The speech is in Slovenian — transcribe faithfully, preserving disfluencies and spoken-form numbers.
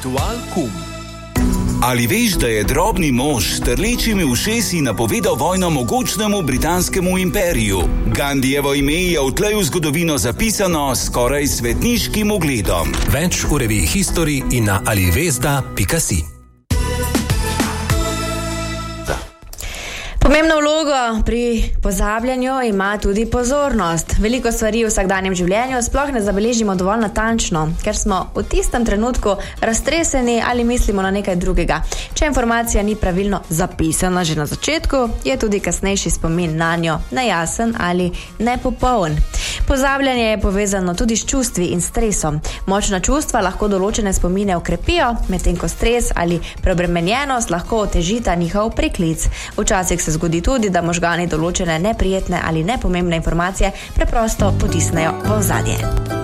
Ritual Kum. Ali veš, da je drobni mož s trlečimi ušesi napovedal vojno mogočnemu britanskemu imperiju? Gandijevo ime je odtlej v zgodovino zapisano skoraj svetniškim ugledom. Več v reviji History in na alivesda pika si. Pomembno vlogo pri pozabljanju ima tudi pozornost. Veliko stvari v vsakdanjem življenju sploh ne zabeležimo dovolj natančno, ker smo v tistem trenutku raztreseni ali mislimo na nekaj drugega. Če informacija ni pravilno zapisana že na začetku, je tudi kasnejši spomin nanjo nejasen ali nepopoln. Pozabljanje je povezano tudi s čustvi in stresom. Močna čustva lahko določene spomine okrepijo, medtem ko stres ali preobremenjenost lahko otežita njihov priklic. Včasih se zgodi tudi, da možgani določene neprijetne ali nepomembne informacije preprosto potisnejo v ozadje.